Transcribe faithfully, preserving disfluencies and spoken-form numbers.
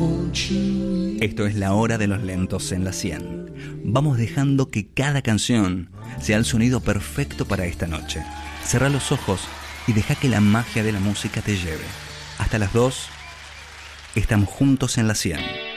Esto es La Hora de los Lentos en la cien. Vamos dejando que cada canción sea el sonido perfecto para esta noche. Cerrá los ojos y deja que la magia de la música te lleve. Hasta las dos, estamos juntos en la cien.